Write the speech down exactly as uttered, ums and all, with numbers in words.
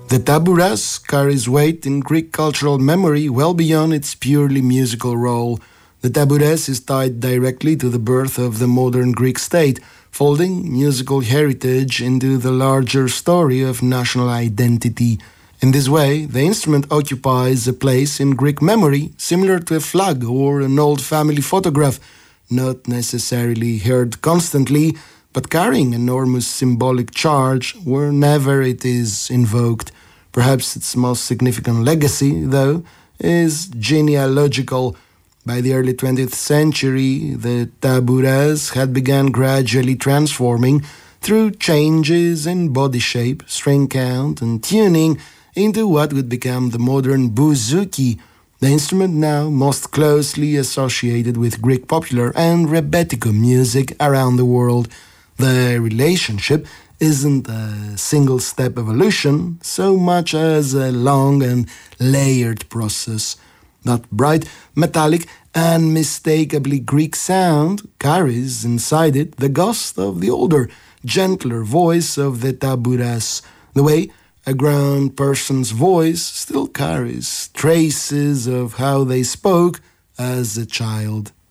The tabouras carries weight in Greek cultural memory well beyond its purely musical role. The tabouras is tied directly to the birth of the modern Greek state, folding musical heritage into the larger story of national identity. In this way, the instrument occupies a place in Greek memory similar to a flag or an old family photograph, not necessarily heard constantly, but carrying enormous symbolic charge whenever it is invoked. Perhaps its most significant legacy, though, is genealogical. By the early twentieth century, the tabouras had begun gradually transforming through changes in body shape, string count, and tuning into what would become the modern bouzouki, the instrument now most closely associated with Greek popular and rebetiko music around the world. The relationship isn't a single-step evolution so much as a long and layered process. That bright, metallic, unmistakably Greek sound carries inside it the ghost of the older, gentler voice of the tabouras, the way a grown person's voice still carries traces of how they spoke as a child.